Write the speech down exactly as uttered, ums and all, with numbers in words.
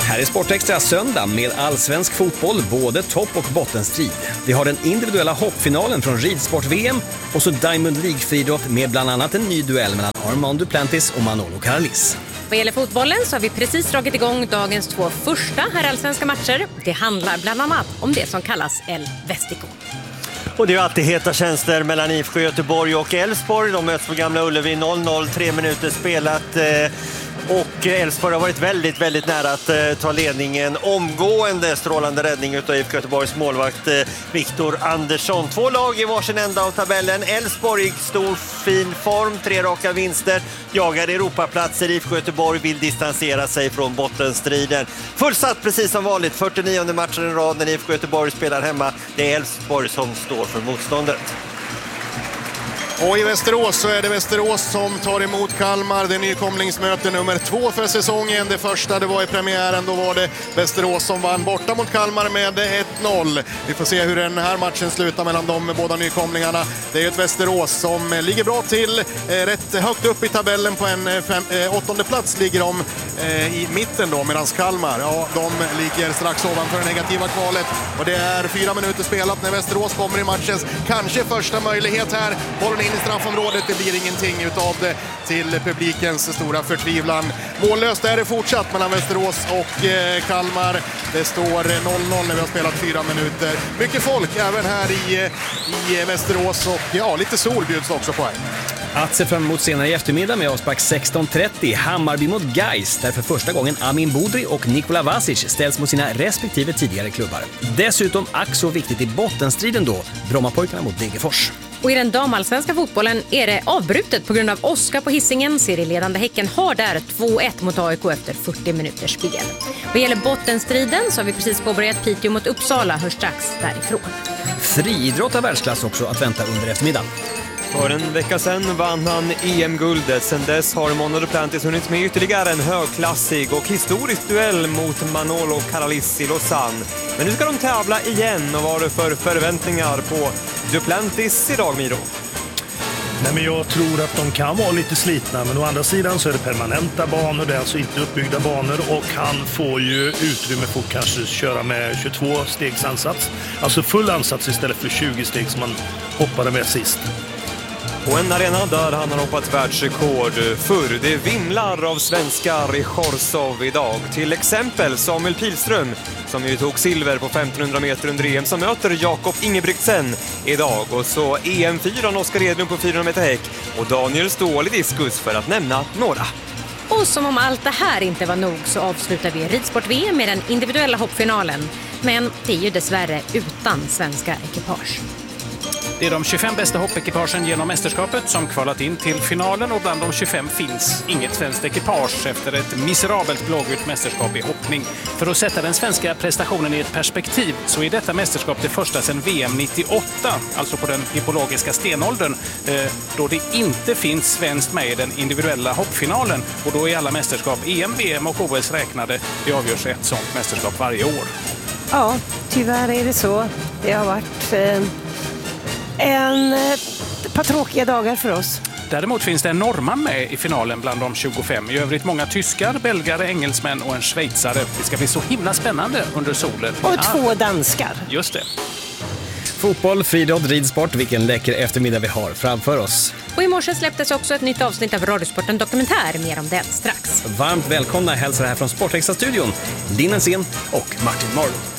Här är Sportextra söndag med allsvensk fotboll, både topp- och bottenstrid. Vi har den individuella hoppfinalen från ridsport-V M och så Diamond League-friidrott med bland annat en ny duell mellan Armand Duplantis och Manolo Caralis. Vad gäller fotbollen så har vi precis dragit igång dagens två första herrallsvenska matcher. Det handlar bland annat om det som kallas El Vestico. Och det är ju alltid heta tjänster mellan I F K Göteborg och Elfsborg. De möts på Gamla Ullevi, noll noll, tre minuter spelat. Och Elfsborg har varit väldigt, väldigt nära att eh, ta ledningen. Omgående strålande räddning utav I F K Göteborgs målvakt eh, Viktor Andersson. Två lag i varsin ända av tabellen. Elfsborg i stor fin form, tre raka vinster. Jagar Europaplatser. I F K Göteborg vill distansera sig från bottenstriden. Fullsatt precis som vanligt, fyrtionionde matchen i rad när I F K Göteborg spelar hemma. Det är Elfsborg som står för motståndet. Och i Västerås så är det Västerås som tar emot Kalmar. Det är nykomlingsmöte nummer två för säsongen. Det första det var i premiären, då var det Västerås som vann borta mot Kalmar med ett noll. Vi får se hur den här matchen slutar mellan de båda nykomlingarna. Det är ett Västerås som ligger bra till, rätt högt upp i tabellen på en fem, eh, åttonde plats ligger de eh, i mitten då, medan Kalmar, ja, de ligger strax ovanför det negativa kvalet. Och det är fyra minuter spelat när Västerås kommer i matchens kanske första möjlighet här. Bollen in i straffområdet, det blir ingenting utav det till publikens stora förtvivlan. Mållöst är det fortsatt mellan Västerås och eh, Kalmar. Det står noll noll när vi har spelat fyra minuter. Mycket folk även här i, i Västerås och ja, lite sol bjuds också på här. Att se fram emot senare i eftermiddag med avspark sexton trettio. Hammarby mot Gais, där för första gången Amin Budri och Nikola Vasic ställs mot sina respektive tidigare klubbar. Dessutom ack så viktigt i bottenstriden då, Brommapojkarna mot Degerfors. Och i den damallsvenska fotbollen är det avbrutet på grund av Oskar på Hisingen. Serieledande Häcken har där två ett mot A I K efter fyrtio minuters spel. Vad gäller bottenstriden så har vi precis påbörjat Piteå mot Uppsala, hör strax därifrån. Friidrott av världsklass också att vänta under eftermiddagen. För en vecka sedan vann han E M-guldet. Sedan dess har Manolo Duplantis hunnit med ytterligare en högklassig och historisk duell mot Manolo Caralis i Lausanne. Men nu ska de tävla igen, och vad är det för förväntningar på Duplantis idag, Miro? Nej, men jag tror att de kan vara lite slitna, men å andra sidan så är det permanenta banor, det är alltså inte uppbyggda banor, och han får ju utrymme för att kanske köra med tjugotvå stegs ansats. Alltså full ansats istället för tjugo steg som man hoppade med sist. På en arena där han har hoppat världsrekord förr. Det vimlar av svenskar i Chorzów idag. Till exempel Samuel Pilström, som ju tog silver på femtonhundra meter under E M, som möter Jakob Ingebrigtsen idag. Och så E M fyra Oskar Edlund på fyrahundra meter häck och Daniel Ståhl i diskus, för att nämna några. Och som om allt det här inte var nog så avslutar vi ridsport-V M med den individuella hoppfinalen. Men det är ju dessvärre utan svenska ekipage. Det är de tjugofem bästa hoppekipagen genom mästerskapet som kvalat in till finalen, och bland de tjugofem finns inget svenskt ekipage efter ett miserabelt blågult mästerskap i hoppning. För att sätta den svenska prestationen i ett perspektiv så är detta mästerskap det första sedan V M nittioåtta, alltså på den hippologiska stenåldern, då det inte finns svenskt med i den individuella hoppfinalen, och då är alla mästerskap E M, V M och O S räknade. Det avgörs ett sånt mästerskap varje år. Ja, tyvärr är det så. Det har varit eh... en ett par tråkiga dagar för oss. Däremot finns det en norrman med i finalen bland de tjugofem. I övrigt många tyskar, belgare, engelsmän och en schweizare. Det ska bli så himla spännande under solen. Och ja. Två danskar. Just det. Fotboll, friidrott, ridsport, vilken läcker eftermiddag vi har framför oss. Och i morse släpptes också ett nytt avsnitt av Radiosporten Dokumentär. Mer om den strax. Varmt välkomna hälsar här från Sportextra-studion, Linn Sen och Martin Marlund.